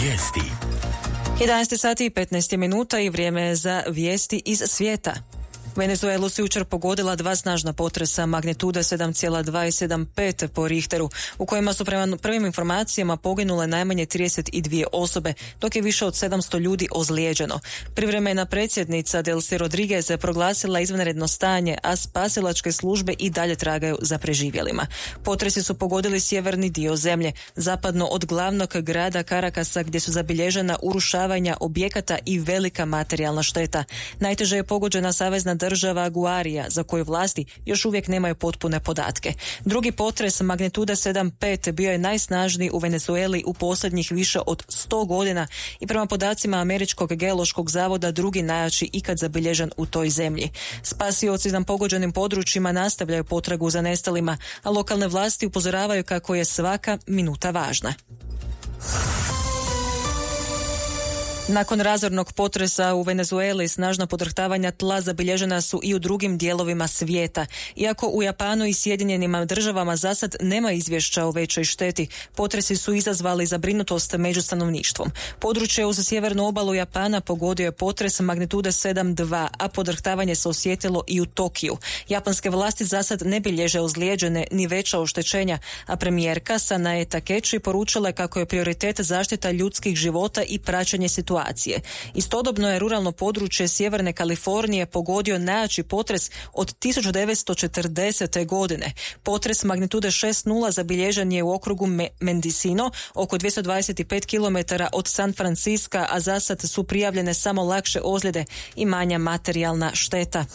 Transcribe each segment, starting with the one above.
Vijesti. 11 sati i 15 minuta i vrijeme je za vijesti iz svijeta. Venezuelu su jučer pogodila dva snažna potresa magnitude 7,2 i 7,5 po Richteru, u kojima su prema prvim informacijama poginule najmanje 32 osobe, dok je više od 700 ljudi ozlijeđeno. Privremena predsjednica Delcy Rodriguez je proglasila izvanredno stanje, a spasilačke službe i dalje tragaju za preživjelima. Potresi su pogodili sjeverni dio zemlje, zapadno od glavnog grada Caracasa, gdje su zabilježena urušavanja objekata i velika materijalna šteta. Najteže je pogođena savezna država Guarija, za koju vlasti još uvijek nemaju potpune podatke. Drugi potres magnitude 7,5 bio je najsnažniji u Venezueli u posljednjih više od 100 godina i prema podacima Američkog geološkog zavoda drugi najjači ikad zabilježen u toj zemlji. Spasioci na pogođenim područjima nastavljaju potragu za nestalima, a lokalne vlasti upozoravaju kako je svaka minuta važna. Nakon razornog potresa u Venezueli snažna podrhtavanja tla zabilježena su i u drugim dijelovima svijeta. Iako u Japanu i Sjedinjenim Državama zasad nema izvješća o većoj šteti, potresi su izazvali zabrinutost među stanovništvom. Područje uz sjevernu obalu Japana pogodio je potres magnitude 7,2, a podrhtavanje se osjetilo i u Tokiju. Japanske vlasti zasad ne bilježe ozlijeđene ni veća oštećenja, a premijerka Sanae Takechi poručila je kako je prioritet zaštita ljudskih života i praćenje situacije. Istodobno je ruralno područje sjeverne Kalifornije pogodio najjači potres od 1940. godine. Potres magnitude 6,0 zabilježen je u okrugu Mendocino, oko 225 km od San Francisca, a zasad su prijavljene samo lakše ozljede i manja materijalna šteta.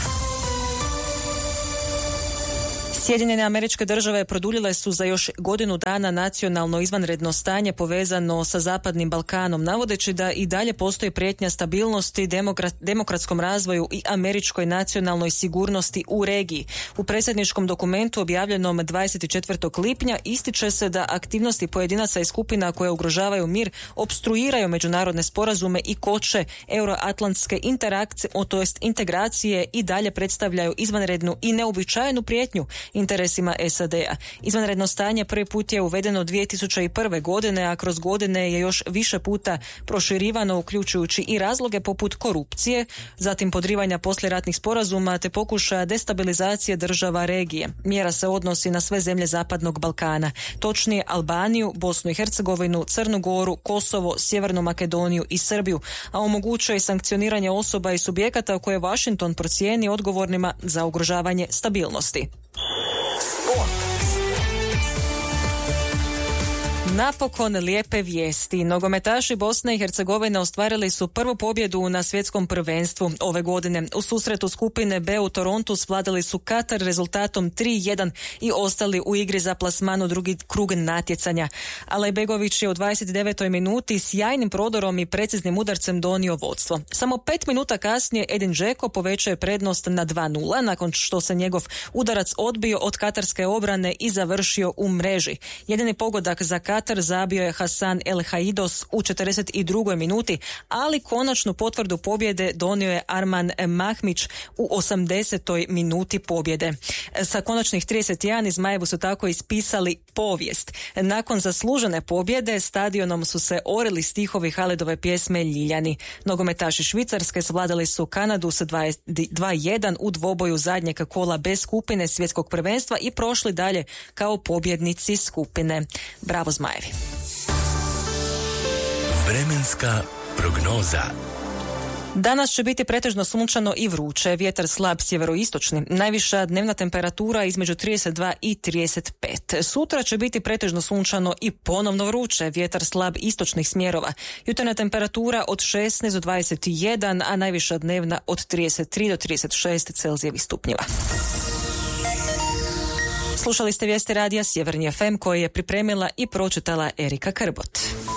Sjedinjene Američke Države produljile su za još godinu dana nacionalno izvanredno stanje povezano sa Zapadnim Balkanom, navodeći da i dalje postoji prijetnja stabilnosti, demokratskom razvoju i američkoj nacionalnoj sigurnosti u regiji. U predsjedničkom dokumentu objavljenom 24. lipnja ističe se da aktivnosti pojedinaca i skupina koje ugrožavaju mir opstruiraju međunarodne sporazume i koče euroatlantske integracije i dalje predstavljaju izvanrednu i neuobičajenu prijetnju interesima SAD-a. Izvanredno stanje prvi put je uvedeno 2001. godine, a kroz godine je još više puta proširivano, uključujući i razloge poput korupcije, zatim podrivanja poslijeratnih sporazuma te pokušaja destabilizacije država regije. Mjera se odnosi na sve zemlje Zapadnog Balkana, točnije Albaniju, Bosnu i Hercegovinu, Crnu Goru, Kosovo, Sjevernu Makedoniju i Srbiju, a omogućuje sankcioniranje osoba i subjekata koje Washington procijeni odgovornima za ugrožavanje stabilnosti. Napokon lijepe vijesti. Nogometaši Bosne i Hercegovine ostvarili su prvu pobjedu na svjetskom prvenstvu ove godine. U susretu skupine B u Torontu svladali su Katar rezultatom 3:1 i ostali u igri za plasman u drugi krug natjecanja. Alajbegović je u 29. minuti sjajnim prodorom i preciznim udarcem donio vodstvo. Samo 5 minuta kasnije Edin Dzeko povećao je prednost na 2:0 nakon što se njegov udarac odbio od katarske obrane i završio u mreži. Jedini pogodak za Katar zabio je Hasan El Haidos u 42. minuti, ali konačnu potvrdu pobjede donio je Arman Mahmić u 80. minuti pobjede. Sa konačnih 31 Zmajevu su tako ispisali povijest. Nakon zaslužene pobjede stadionom su se orili stihovi Halidove pjesme Ljiljani. Nogometaši Švicarske savladali su Kanadu sa 2:1 u dvoboju zadnjeg kola B skupine svjetskog prvenstva i prošli dalje kao pobjednici skupine. Bravo Zmajevi. Vremenska prognoza. Danas će biti pretežno sunčano i vruće, vjetar slab sjeveroistočni, najviša dnevna temperatura između 32 i 35. Sutra će biti pretežno sunčano i ponovno vruće, vjetar slab istočnih smjerova. Jutarnja temperatura od 16 do 21, a najviša dnevna od 33 do 36 Celzijevih stupnjeva. Slušali ste vijesti radija Sjeverni FM koje je pripremila i pročitala Erika Krbot.